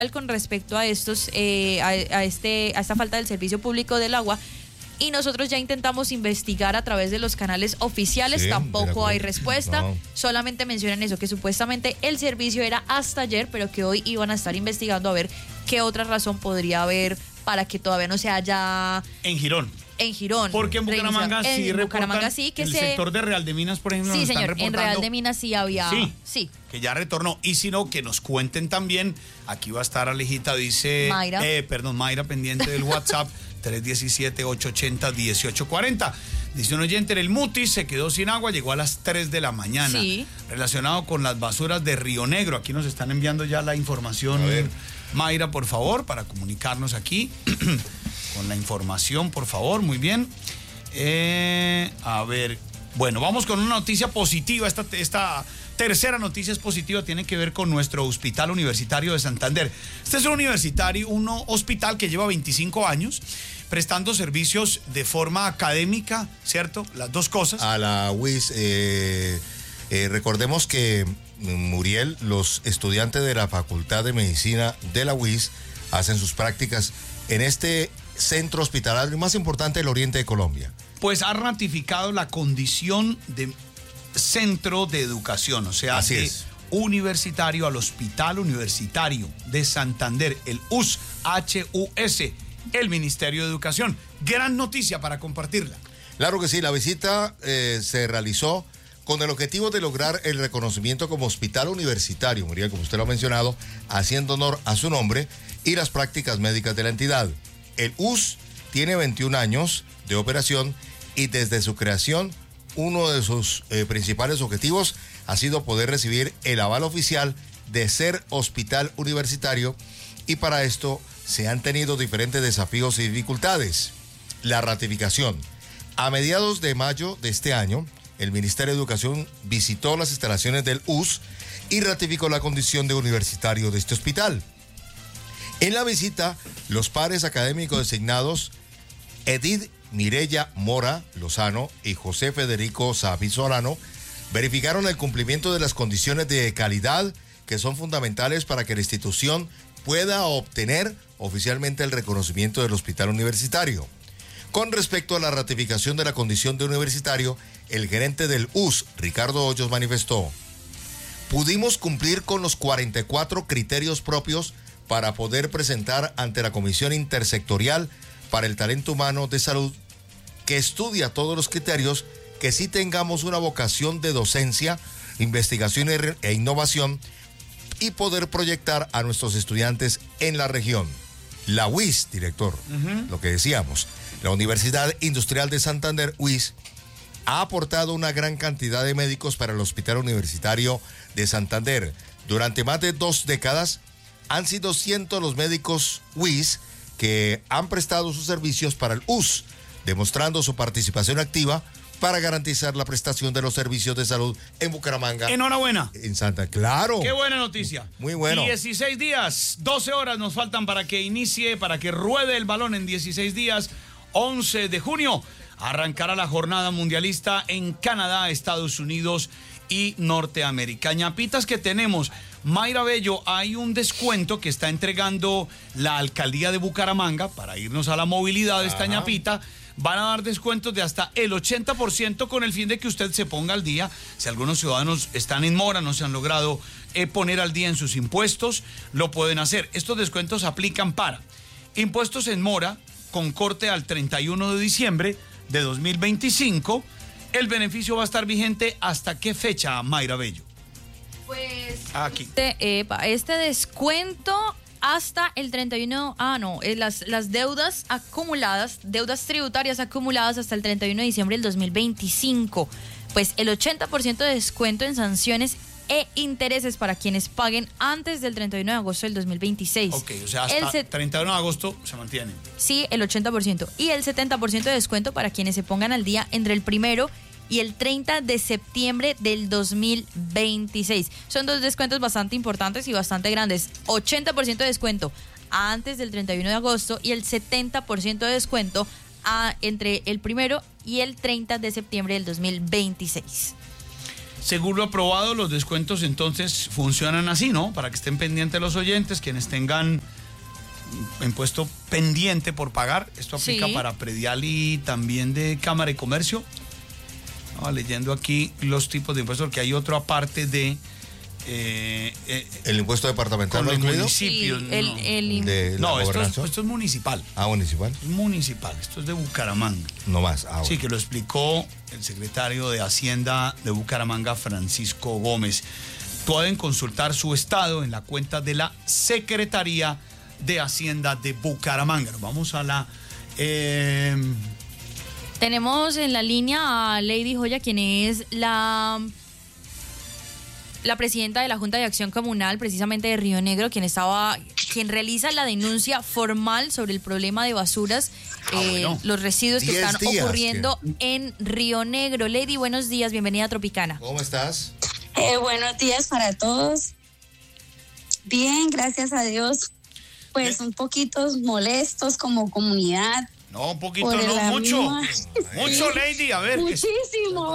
con respecto a estos, a esta falta del servicio público del agua. Y nosotros ya intentamos investigar a través de los canales oficiales, tampoco hay respuesta, solamente mencionan eso, que supuestamente el servicio era hasta ayer, pero que hoy iban a estar investigando a ver qué otra razón podría haber para que todavía no se haya... En Girón. Porque en Bucaramanga sí reportan, sí, que el sector de Real de Minas, por ejemplo, sí, nos señor, están reportando. En Real de Minas sí había... Sí, que ya retornó. Y si no, que nos cuenten también. Aquí va a estar Alejita, dice... Mayra, pendiente del WhatsApp, 317-880-1840. Dice un oyente, el Mutis se quedó sin agua, llegó a las 3 de la mañana. Sí. Relacionado con las basuras de Río Negro. Aquí nos están enviando ya la información. Mayra, por favor, para comunicarnos aquí con la información, por favor. Muy bien. A ver, bueno, vamos con una noticia positiva. Esta tercera noticia es positiva, tiene que ver con nuestro Hospital Universitario de Santander. Este es un hospital que lleva 25 años prestando servicios de forma académica, ¿cierto? Las dos cosas. A la UIS, recordemos que Muriel, los estudiantes de la Facultad de Medicina de la UIS hacen sus prácticas en este centro hospitalario más importante del oriente de Colombia. Pues ha ratificado la condición de centro de educación, o sea, universitario al Hospital Universitario de Santander, el HUS, el Ministerio de Educación. Gran noticia para compartirla. Claro que sí, la visita se realizó con el objetivo de lograr el reconocimiento como hospital universitario, Muriel, como usted lo ha mencionado, haciendo honor a su nombre y las prácticas médicas de la entidad. El HUS tiene 21 años de operación y desde su creación, uno de sus principales objetivos ha sido poder recibir el aval oficial de ser hospital universitario, y para esto se han tenido diferentes desafíos y dificultades. La ratificación. A mediados de mayo de este año, el Ministerio de Educación visitó las instalaciones del HUS y ratificó la condición de universitario de este hospital. En la visita, los pares académicos designados Edith Mireya Mora Lozano y José Federico Safi Solano verificaron el cumplimiento de las condiciones de calidad que son fundamentales para que la institución pueda obtener oficialmente el reconocimiento del hospital universitario. Con respecto a la ratificación de la condición de universitario, el gerente del HUS, Ricardo Hoyos, manifestó: pudimos cumplir con los 44 criterios propios para poder presentar ante la Comisión Intersectorial para el Talento Humano de Salud, que estudia todos los criterios, que sí tengamos una vocación de docencia, investigación e innovación y poder proyectar a nuestros estudiantes en la región. La UIS, director, lo que decíamos, la Universidad Industrial de Santander, UIS, ha aportado una gran cantidad de médicos para el Hospital Universitario de Santander. Durante más de 2 décadas han sido cientos los médicos UIS que han prestado sus servicios para el HUS, demostrando su participación activa para garantizar la prestación de los servicios de salud en Bucaramanga. Enhorabuena. En Santa, claro. Qué buena noticia. Muy bueno. 16 días, 12 horas nos faltan para que inicie, para que ruede el balón en 16 días. 11 de junio arrancará la jornada mundialista en Canadá, Estados Unidos y Norteamérica. Ñapitas que tenemos. Mayra Bello, hay un descuento que está entregando la alcaldía de Bucaramanga para irnos a la movilidad de esta ñapita. Van a dar descuentos de hasta el 80% con el fin de que usted se ponga al día. Si algunos ciudadanos están en mora, no se han logrado poner al día en sus impuestos, lo pueden hacer. Estos descuentos aplican para impuestos en mora con corte al 31 de diciembre de 2025. El beneficio va a estar vigente ¿hasta qué fecha, Mayra Bello? Pues aquí. Este descuento hasta el 31, las deudas acumuladas, deudas tributarias acumuladas hasta el 31 de diciembre del 2025. Pues el 80% de descuento en sanciones e intereses para quienes paguen antes del 31 de agosto del 2026. Ok, o sea, hasta 31 de agosto se mantiene. Sí, el 80%. Y el 70% de descuento para quienes se pongan al día entre el 1 y el 30 de septiembre del 2026. Son 2 descuentos bastante importantes y bastante grandes. 80% de descuento antes del 31 de agosto y el 70% de descuento entre el 1 y el 30 de septiembre del 2026. Según lo aprobado, los descuentos entonces funcionan así, ¿no? Para que estén pendientes los oyentes, quienes tengan impuesto pendiente por pagar. Esto aplica para predial y también de Cámara y Comercio. Estaba leyendo aquí los tipos de impuestos, porque hay otro aparte de... ¿El impuesto departamental no incluido? Municipios, no, esto es municipal. Ah, municipal. Es municipal, esto es de Bucaramanga. No más. Sí, que lo explicó el secretario de Hacienda de Bucaramanga, Francisco Gómez. Pueden consultar su estado en la cuenta de la Secretaría de Hacienda de Bucaramanga. Nos vamos a la... Tenemos en la línea a Lady Joya, quien es la presidenta de la Junta de Acción Comunal, precisamente de Río Negro, quien realiza la denuncia formal sobre el problema de basuras, los residuos que están ocurriendo en Río Negro. Lady, buenos días, bienvenida a Tropicana. ¿Cómo estás? Buenos días para todos. Bien, gracias a Dios. Pues un poquito molestos como comunidad. No, un poquito, no, mucho. Mucho, Lady, a ver. Muchísimo.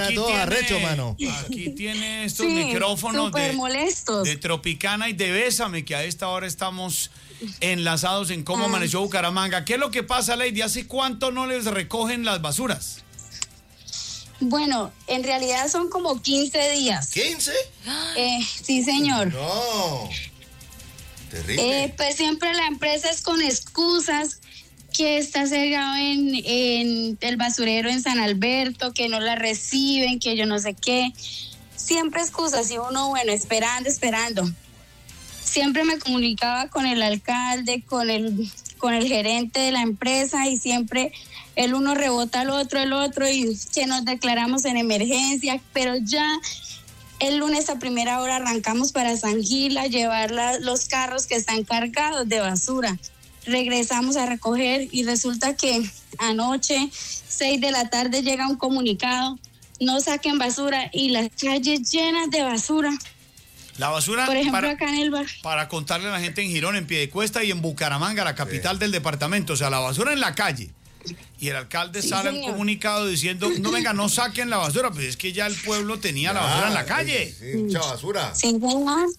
Aquí tiene estos micrófonos molestos. De Tropicana y de Bésame, que a esta hora estamos enlazados en cómo amaneció Bucaramanga. ¿Qué es lo que pasa, Lady? ¿Hace cuánto no les recogen las basuras? Bueno, en realidad son como 15 días. ¿15? Sí, señor. No. Terrible. Pues siempre la empresa es con excusas, que está cerrado en el basurero en San Alberto, que no la reciben, que yo no sé qué. Siempre excusas, y uno, bueno, esperando. Siempre me comunicaba con el alcalde, con el gerente de la empresa, y siempre el uno rebota al otro, y que nos declaramos en emergencia, pero ya el lunes a primera hora arrancamos para San Gil a llevar los carros que están cargados de basura. Regresamos a recoger y resulta que anoche, 6 de la tarde, llega un comunicado: no saquen basura, y las calles llenas de basura. La basura, por ejemplo, acá en el bar. Para contarle a la gente en Girón, en Piedecuesta y en Bucaramanga, la capital del departamento. O sea, la basura en la calle. Y el alcalde sale un comunicado diciendo: no, venga, no saquen la basura. Pues es que ya el pueblo tenía la basura en la calle. Mucha basura. Sí, señor.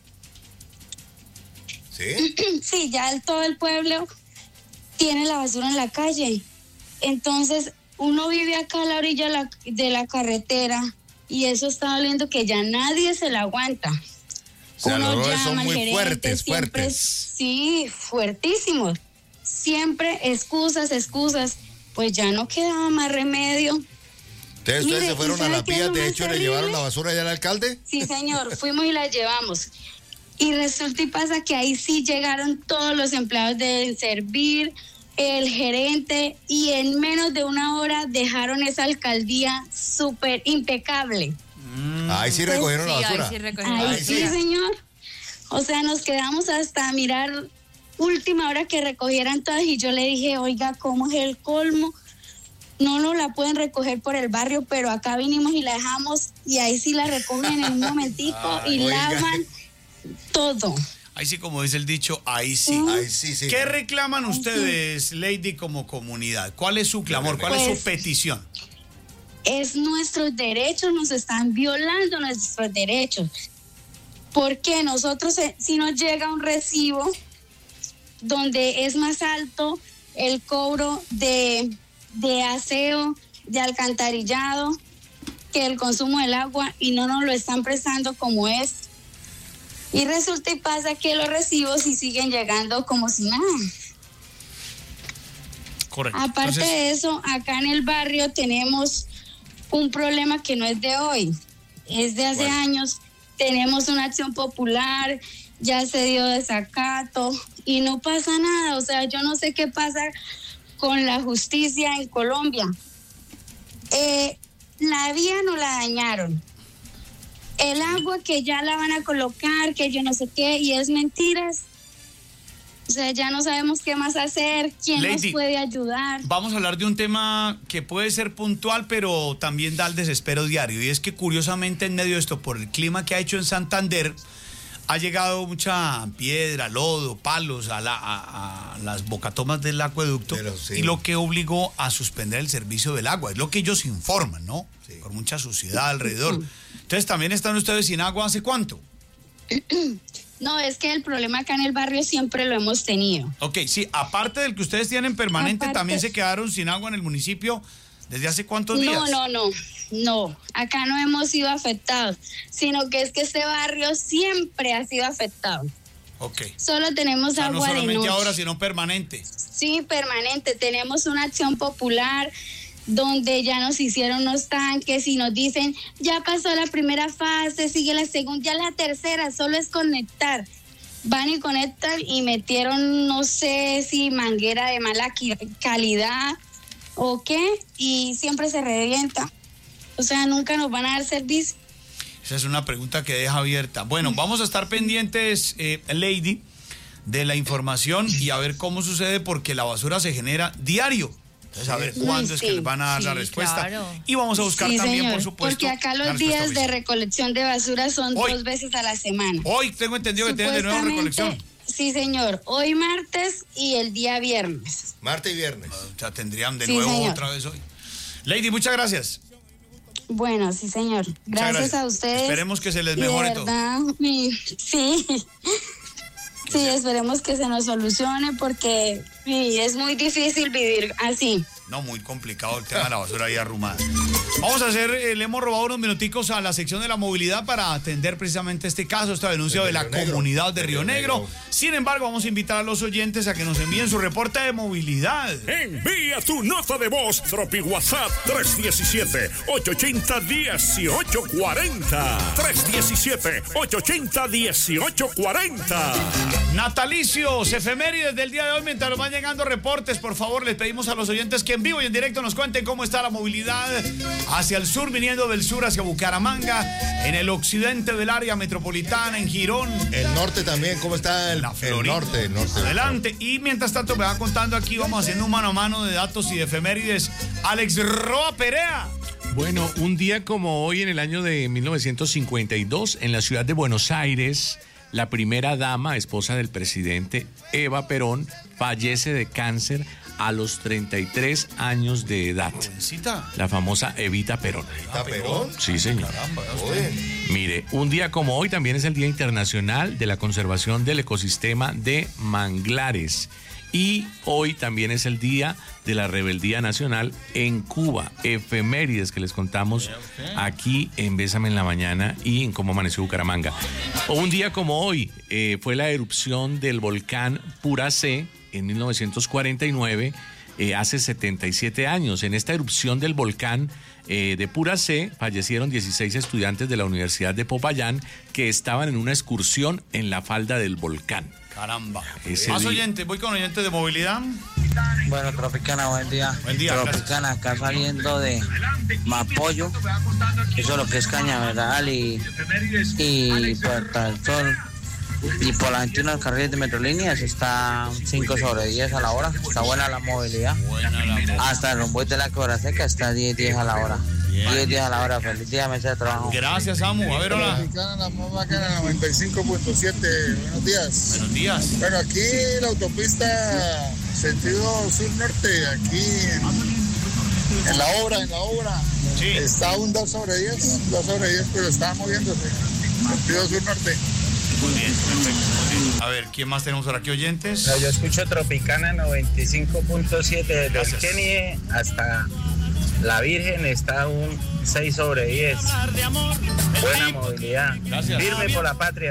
¿Sí? Sí, ya todo el pueblo tiene la basura en la calle. Entonces, uno vive acá a la orilla de la carretera, y eso está doliendo que ya nadie se la aguanta. O sea, uno los olores son muy gerente, fuertes. Sí, fuertísimos. Siempre excusas. Pues ya no quedaba más remedio. ¿Ustedes se fueron a la pía, de hecho, le llevaron la basura allá al alcalde? Sí, señor, fuimos y la llevamos. Y resulta y pasa que ahí sí llegaron todos los empleados de servir, el gerente, y en menos de una hora dejaron esa alcaldía súper impecable. Ahí sí recogieron la basura. Ahí sí, señor. O sea, nos quedamos hasta mirar última hora que recogieran todas, y yo le dije: oiga, ¿cómo es el colmo? No la pueden recoger por el barrio, pero acá vinimos y la dejamos, y ahí sí la recogen en un momentico y lavan todo. Ahí sí, como dice el dicho, ahí sí. Ahí sí. ¿Qué reclaman ustedes, Lady, como comunidad? ¿Cuál es su clamor? ¿Cuál es su petición? Es nuestros derechos, nos están violando nuestros derechos. Porque nosotros, si nos llega un recibo donde es más alto el cobro de aseo, de alcantarillado, que el consumo del agua, y no nos lo están prestando como es. Y resulta y pasa que los recibos sí siguen llegando como si nada. Correcto. Aparte de eso, acá en el barrio tenemos un problema que no es de hoy, es de hace años. Tenemos una acción popular, ya se dio desacato y no pasa nada. O sea, yo no sé qué pasa con la justicia en Colombia. La vía no la dañaron. El agua que ya la van a colocar, que yo no sé qué, y es mentiras. O sea, ya no sabemos qué más hacer, quién Lady, nos puede ayudar. Vamos a hablar de un tema que puede ser puntual, pero también da el desespero diario. Y es que curiosamente en medio de esto, por el clima que ha hecho en Santander, ha llegado mucha piedra, lodo, palos a las bocatomas del acueducto, y lo que obligó a suspender el servicio del agua. Es lo que ellos informan, ¿no? Sí. Por mucha suciedad alrededor. Entonces, ¿también están ustedes sin agua hace cuánto? No, es que el problema acá en el barrio siempre lo hemos tenido. Ok, sí, aparte del que ustedes tienen permanente, ¿también se quedaron sin agua en el municipio desde hace cuántos días? No, acá no hemos sido afectados, sino que es que este barrio siempre ha sido afectado. Ok. Solo tenemos agua de noche. No solamente ahora, sino permanente. Sí, permanente. Tenemos una acción popular donde ya nos hicieron unos tanques y nos dicen, ya pasó la primera fase, sigue la segunda, ya la tercera, solo es conectar. Van y conectan y metieron, no sé si manguera de mala calidad o qué, y siempre se revienta. O sea, nunca nos van a dar servicio. Esa es una pregunta que deja abierta. Bueno, vamos a estar pendientes, Lady, de la información y a ver cómo sucede, porque la basura se genera diario. Entonces, a ver cuándo es que les van a dar la respuesta. Claro. Y vamos a buscar también, señor, por supuesto, porque acá los días de recolección de basura son hoy, 2 veces a la semana. Hoy tengo entendido que tienen de nuevo recolección. Sí, señor. Hoy martes y el día viernes. Martes y viernes. O sea, tendrían de nuevo señor. Otra vez hoy. Lady, muchas gracias. Bueno, sí, señor. Gracias a ustedes. Esperemos que se les mejore todo. Sí. Sí, esperemos que se nos solucione porque es muy difícil vivir así. No, muy complicado el tema de la basura ahí arrumada. Vamos a hacer, le hemos robado unos minuticos a la sección de la movilidad para atender precisamente este caso, esta denuncia de la comunidad de Río Negro. Sin embargo, vamos a invitar a los oyentes a que nos envíen su reporte de movilidad. Envía tu nota de voz, Tropi WhatsApp 317-880-1840. 317-880-1840. Natalicios, efemérides del día de hoy. Mientras nos van llegando reportes, por favor, les pedimos a los oyentes que en vivo y en directo nos cuenten cómo está la movilidad hacia el sur, viniendo del sur hacia Bucaramanga, en el occidente del área metropolitana, en Girón. El norte también, ¿cómo está el norte? Adelante. Y mientras tanto me va contando aquí, vamos haciendo un mano a mano de datos y de efemérides. Alex Roa Perea. Bueno, un día como hoy, en el año de 1952, en la ciudad de Buenos Aires, la primera dama, esposa del presidente Eva Perón, fallece de cáncer a los 33 años de edad. ¿Jovencita? La famosa Evita Perón. ¿Evita Perón? Sí, señor. Caramba, mire, un día como hoy también es el Día Internacional de la Conservación del Ecosistema de Manglares. Y hoy también es el Día de la Rebeldía Nacional en Cuba. Efemérides que les contamos aquí en Bésame en la Mañana y en Cómo Amaneció Bucaramanga. Un día como hoy fue la erupción del volcán Puracé en 1949, hace 77 años. En esta erupción del volcán de Puracé fallecieron 16 estudiantes de la Universidad de Popayán que estaban en una excursión en la falda del volcán. Caramba. Más oyentes, voy con oyentes de movilidad. Bueno, Tropicana, buen día. Buen día. Tropicana, acá saliendo de Mapollo, eso es lo que es Cañaveral y Puerta del Sol. Y por la 21 del carril de Metrolíneas está 5 sobre 10 a la hora. Está buena la movilidad. Hasta el rumbo de la Quebra Seca está 10 a la hora. 10 a la hora. Feliz día, mesa de trabajo. Gracias, Samu. A ver, hola. La más bacana, 95.7. Buenos días. Buenos días. Bueno, aquí la autopista sentido sur-norte, aquí en la obra. Sí. Está un 2 sobre 10, pero está moviéndose. Sentido sur-norte. Muy bien, perfecto. A ver, ¿quién más tenemos ahora aquí, oyentes? No, yo escucho Tropicana 95.7 desde el Kennedy hasta La Virgen, está un 6 sobre 10. Buena movilidad. Gracias. Firme por la patria.